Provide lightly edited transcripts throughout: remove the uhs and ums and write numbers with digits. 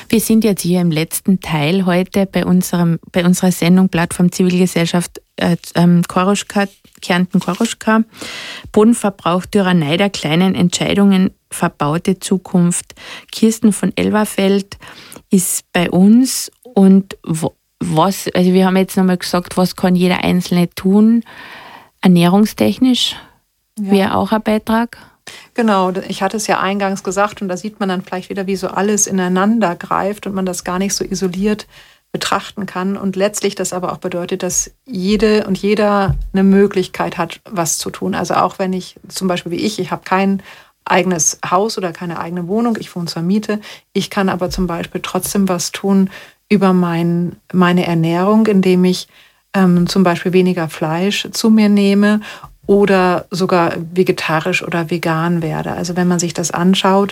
Wir sind jetzt hier im letzten Teil heute bei unserer Sendung Plattform Zivilgesellschaft Koruschka, Kärnten Koruschka. Bodenverbrauch, Tyrannei der kleinen Entscheidungen, verbaute Zukunft. Kirsten von Elverfeld ist bei uns und also wir haben jetzt nochmal gesagt, was kann jeder Einzelne tun, ernährungstechnisch, wäre auch ein Beitrag. Genau, ich hatte es ja eingangs gesagt und da sieht man dann vielleicht wieder, wie so alles ineinander greift und man das gar nicht so isoliert betrachten kann und letztlich das aber auch bedeutet, dass jede und jeder eine Möglichkeit hat, was zu tun. Also auch wenn ich zum Beispiel wie ich habe kein eigenes Haus oder keine eigene Wohnung, ich wohne zur Miete, ich kann aber zum Beispiel trotzdem was tun über meine Ernährung, indem ich zum Beispiel weniger Fleisch zu mir nehme oder sogar vegetarisch oder vegan werde. Also wenn man sich das anschaut,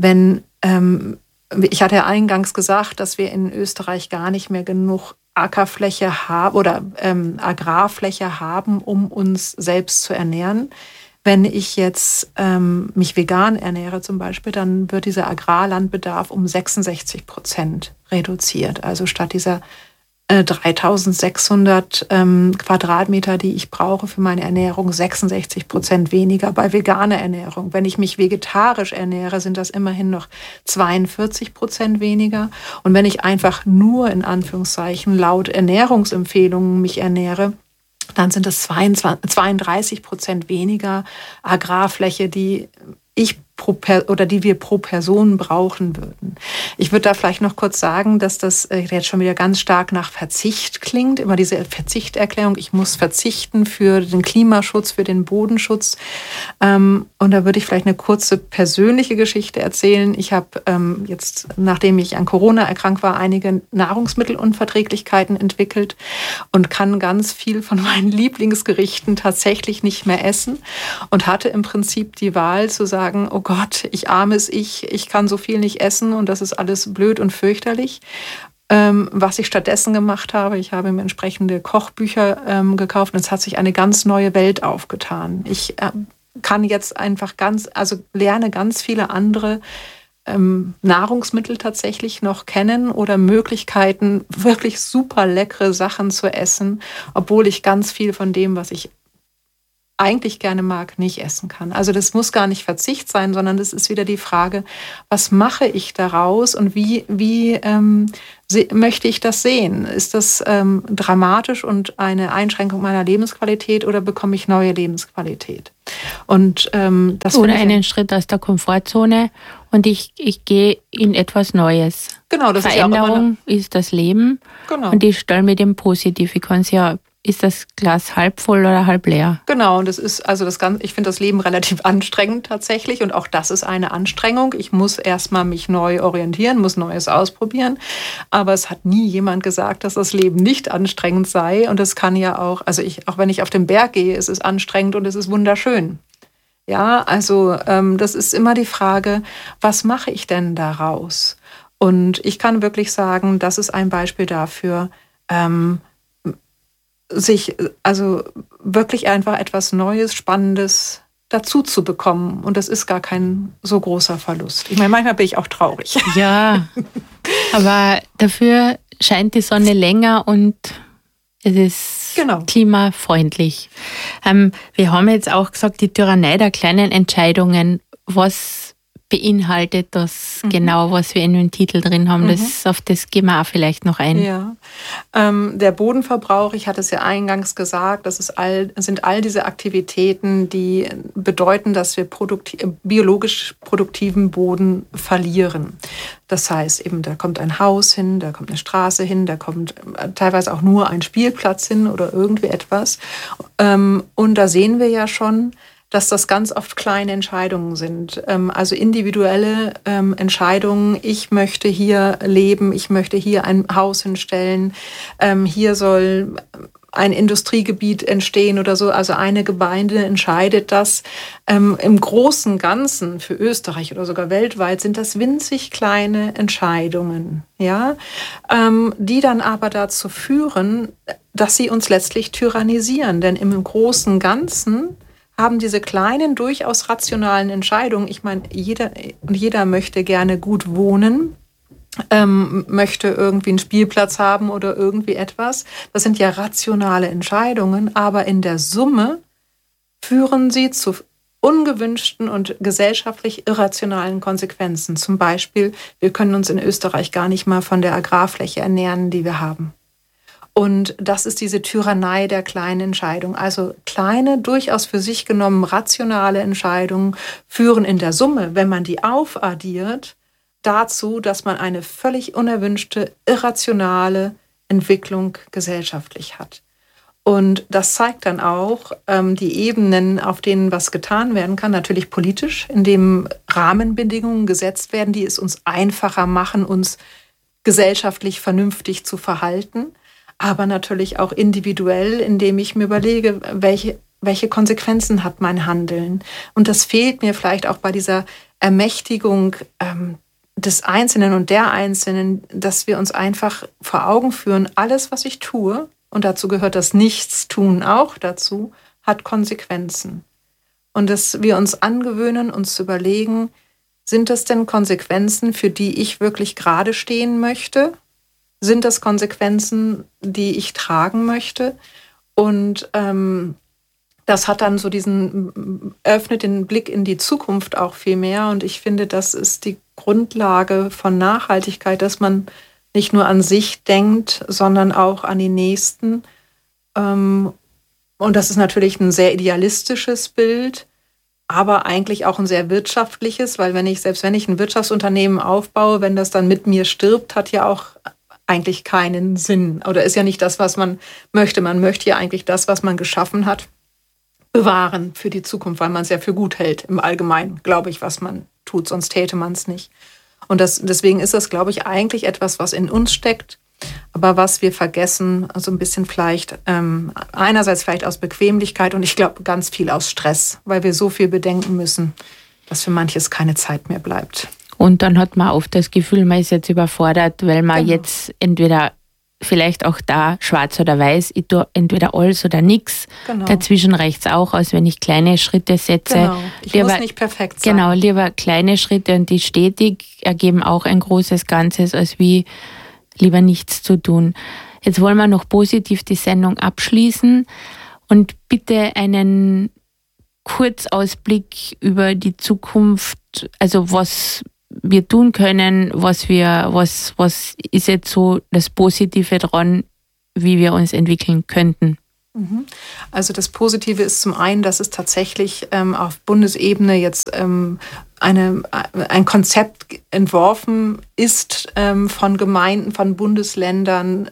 ich hatte ja eingangs gesagt, dass wir in Österreich gar nicht mehr genug Ackerfläche haben oder Agrarfläche haben, um uns selbst zu ernähren. Wenn ich jetzt mich vegan ernähre zum Beispiel, dann wird dieser Agrarlandbedarf um 66% reduziert. Also statt dieser 3600 Quadratmeter, die ich brauche für meine Ernährung, 66% weniger bei veganer Ernährung. Wenn ich mich vegetarisch ernähre, sind das immerhin noch 42% weniger. Und wenn ich einfach nur in Anführungszeichen laut Ernährungsempfehlungen mich ernähre, dann sind es 32% weniger Agrarfläche, die wir pro Person brauchen würden. Ich würde da vielleicht noch kurz sagen, dass das jetzt schon wieder ganz stark nach Verzicht klingt. Immer diese Verzichterklärung, ich muss verzichten für den Klimaschutz, für den Bodenschutz. Und da würde ich vielleicht eine kurze persönliche Geschichte erzählen. Ich habe jetzt, nachdem ich an Corona erkrankt war, einige Nahrungsmittelunverträglichkeiten entwickelt und kann ganz viel von meinen Lieblingsgerichten tatsächlich nicht mehr essen und hatte im Prinzip die Wahl zu sagen, oh Gott, ich kann so viel nicht essen und das ist alles blöd und fürchterlich. Was ich stattdessen gemacht habe, ich habe mir entsprechende Kochbücher gekauft und es hat sich eine ganz neue Welt aufgetan. Ich kann jetzt einfach lerne ganz viele andere Nahrungsmittel tatsächlich noch kennen oder Möglichkeiten, wirklich super leckere Sachen zu essen, obwohl ich ganz viel von dem, was ich eigentlich gerne mag, nicht essen kann. Also das muss gar nicht Verzicht sein, sondern das ist wieder die Frage, was mache ich daraus und wie möchte ich das sehen? Ist das dramatisch und eine Einschränkung meiner Lebensqualität oder bekomme ich neue Lebensqualität? Und das oder einen Schritt aus der Komfortzone und ich gehe in etwas Neues. Genau, das Veränderung ist das Leben. Genau. Und ich stelle mir dem positiv. Ich kann es ja. Ist das Glas halb voll oder halb leer? Genau, und ich finde das Leben relativ anstrengend tatsächlich und auch das ist eine Anstrengung. Ich muss erstmal mich neu orientieren, muss Neues ausprobieren, aber es hat nie jemand gesagt, dass das Leben nicht anstrengend sei und es kann ja auch, auch wenn ich auf den Berg gehe, es ist anstrengend und es ist wunderschön. Ja, also das ist immer die Frage, was mache ich denn daraus? Und ich kann wirklich sagen, das ist ein Beispiel dafür, sich wirklich einfach etwas Neues, Spannendes dazu zu bekommen. Und das ist gar kein so großer Verlust. Ich meine, manchmal bin ich auch traurig. Ja, aber dafür scheint die Sonne länger und es ist klimafreundlich. Wir haben jetzt auch gesagt, die Tyrannei der kleinen Entscheidungen. Was beinhaltet das genau, was wir in dem Titel drin haben? Auf das gehen wir auch vielleicht noch ein. Ja, der Bodenverbrauch, ich hatte es ja eingangs gesagt, sind all diese Aktivitäten, die bedeuten, dass wir biologisch produktiven Boden verlieren. Das heißt eben, da kommt ein Haus hin, da kommt eine Straße hin, da kommt teilweise auch nur ein Spielplatz hin oder irgendwie etwas. Und da sehen wir ja schon, dass das ganz oft kleine Entscheidungen sind. Also individuelle Entscheidungen. Ich möchte hier leben, ich möchte hier ein Haus hinstellen, hier soll ein Industriegebiet entstehen oder so. Also eine Gemeinde entscheidet das. Im großen Ganzen für Österreich oder sogar weltweit sind das winzig kleine Entscheidungen, ja, die dann aber dazu führen, dass sie uns letztlich tyrannisieren. Denn im großen Ganzen haben diese kleinen, durchaus rationalen Entscheidungen, ich meine, jeder möchte gerne gut wohnen, möchte irgendwie einen Spielplatz haben oder irgendwie etwas. Das sind ja rationale Entscheidungen, aber in der Summe führen sie zu ungewünschten und gesellschaftlich irrationalen Konsequenzen. Zum Beispiel, wir können uns in Österreich gar nicht mal von der Agrarfläche ernähren, die wir haben. Und das ist diese Tyrannei der kleinen Entscheidung. Also kleine, durchaus für sich genommen rationale Entscheidungen führen in der Summe, wenn man die aufaddiert, dazu, dass man eine völlig unerwünschte, irrationale Entwicklung gesellschaftlich hat. Und das zeigt dann auch die Ebenen, auf denen was getan werden kann. Natürlich politisch, indem Rahmenbedingungen gesetzt werden, die es uns einfacher machen, uns gesellschaftlich vernünftig zu verhalten. Aber natürlich auch individuell, indem ich mir überlege, welche Konsequenzen hat mein Handeln. Und das fehlt mir vielleicht auch bei dieser Ermächtigung des Einzelnen und der Einzelnen, dass wir uns einfach vor Augen führen, alles, was ich tue, und dazu gehört das Nichtstun auch dazu, hat Konsequenzen. Und dass wir uns angewöhnen, uns zu überlegen, sind das denn Konsequenzen, für die ich wirklich gerade stehen möchte? Sind das Konsequenzen, die ich tragen möchte? Und das hat dann so öffnet den Blick in die Zukunft auch viel mehr. Und ich finde, das ist die Grundlage von Nachhaltigkeit, dass man nicht nur an sich denkt, sondern auch an die Nächsten. Und das ist natürlich ein sehr idealistisches Bild, aber eigentlich auch ein sehr wirtschaftliches, weil selbst wenn ich ein Wirtschaftsunternehmen aufbaue, wenn das dann mit mir stirbt, hat ja auch eigentlich keinen Sinn. Oder ist ja nicht das, was man möchte. Man möchte ja eigentlich das, was man geschaffen hat, bewahren für die Zukunft, weil man es ja für gut hält im Allgemeinen, glaube ich, was man tut, sonst täte man es nicht. Und deswegen ist das, glaube ich, eigentlich etwas, was in uns steckt, aber was wir vergessen, also ein bisschen vielleicht, einerseits vielleicht aus Bequemlichkeit und ich glaube ganz viel aus Stress, weil wir so viel bedenken müssen, dass für manches keine Zeit mehr bleibt. Und dann hat man oft das Gefühl, man ist jetzt überfordert, weil man jetzt entweder vielleicht auch da schwarz oder weiß, ich tue entweder alles oder nichts. Genau. Dazwischen reicht es auch aus, wenn ich kleine Schritte setze. Genau. Ich muss nicht perfekt sein. Genau, lieber kleine Schritte und die stetig ergeben auch ein großes Ganzes, als wie lieber nichts zu tun. Jetzt wollen wir noch positiv die Sendung abschließen und bitte einen Kurzausblick über die Zukunft, also was wir tun können, was ist jetzt so das Positive dran, wie wir uns entwickeln könnten? Also das Positive ist zum einen, dass es tatsächlich auf Bundesebene jetzt ein Konzept entworfen ist von Gemeinden, von Bundesländern,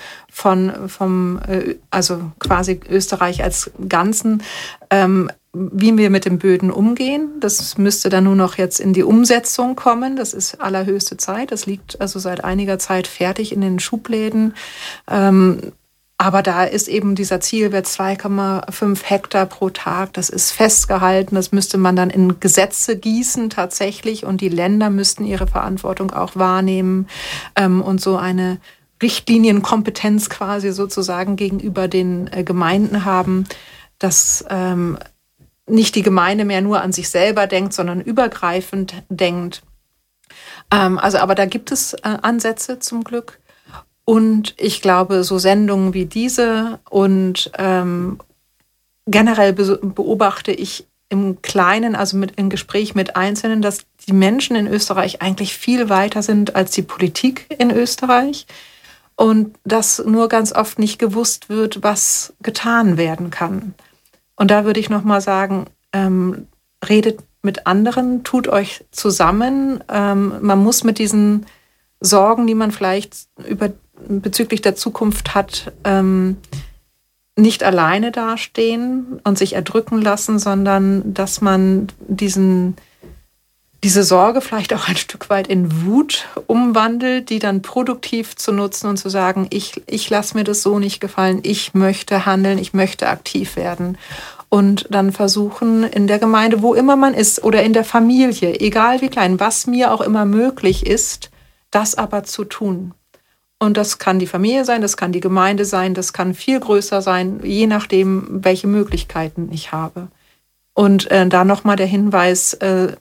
also quasi Österreich als Ganzen, wie wir mit den Böden umgehen. Das müsste dann nur noch jetzt in die Umsetzung kommen. Das ist allerhöchste Zeit. Das liegt also seit einiger Zeit fertig in den Schubläden. Aber da ist eben dieser Zielwert 2,5 Hektar pro Tag. Das ist festgehalten. Das müsste man dann in Gesetze gießen tatsächlich. Und die Länder müssten ihre Verantwortung auch wahrnehmen und so eine Richtlinienkompetenz quasi sozusagen gegenüber den Gemeinden haben, dass nicht die Gemeinde mehr nur an sich selber denkt, sondern übergreifend denkt. Aber da gibt es Ansätze zum Glück. Und ich glaube, so Sendungen wie diese und generell beobachte ich im Kleinen, also im Gespräch mit Einzelnen, dass die Menschen in Österreich eigentlich viel weiter sind als die Politik in Österreich. Und dass nur ganz oft nicht gewusst wird, was getan werden kann. Und da würde ich nochmal sagen, redet mit anderen, tut euch zusammen. Man muss mit diesen Sorgen, die man vielleicht bezüglich der Zukunft hat, nicht alleine dastehen und sich erdrücken lassen, sondern dass man diese Sorge vielleicht auch ein Stück weit in Wut umwandelt, die dann produktiv zu nutzen und zu sagen, ich lasse mir das so nicht gefallen, ich möchte handeln, ich möchte aktiv werden. Und dann versuchen in der Gemeinde, wo immer man ist, oder in der Familie, egal wie klein, was mir auch immer möglich ist, das aber zu tun. Und das kann die Familie sein, das kann die Gemeinde sein, das kann viel größer sein, je nachdem, welche Möglichkeiten ich habe. Und da nochmal der Hinweis,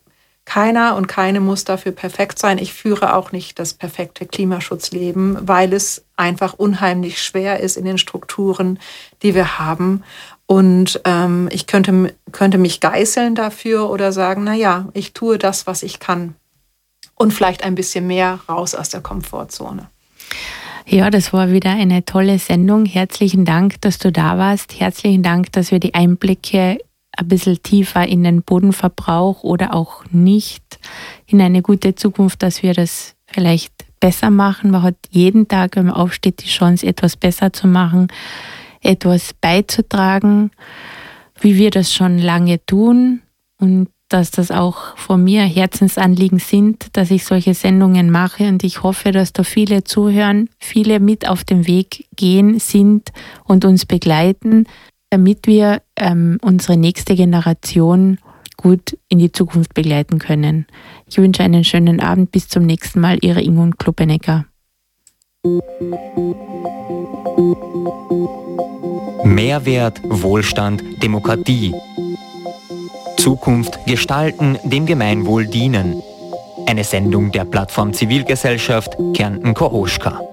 Keiner und keine muss dafür perfekt sein. Ich führe auch nicht das perfekte Klimaschutzleben, weil es einfach unheimlich schwer ist in den Strukturen, die wir haben. Und ich könnte mich geißeln dafür oder sagen, naja, ich tue das, was ich kann. Und vielleicht ein bisschen mehr raus aus der Komfortzone. Ja, das war wieder eine tolle Sendung. Herzlichen Dank, dass du da warst. Herzlichen Dank, dass wir die Einblicke ein bisschen tiefer in den Bodenverbrauch oder auch nicht in eine gute Zukunft, dass wir das vielleicht besser machen. Man hat jeden Tag, wenn man aufsteht, die Chance, etwas besser zu machen, etwas beizutragen, wie wir das schon lange tun und dass das auch von mir Herzensanliegen sind, dass ich solche Sendungen mache und ich hoffe, dass da viele zuhören, viele mit auf den Weg gehen, sind und uns begleiten, damit wir unsere nächste Generation gut in die Zukunft begleiten können. Ich wünsche einen schönen Abend, bis zum nächsten Mal, Ihre Ingun Klupenecker. Mehrwert, Wohlstand, Demokratie. Zukunft gestalten, dem Gemeinwohl dienen. Eine Sendung der Plattform Zivilgesellschaft Kärnten Koroschka.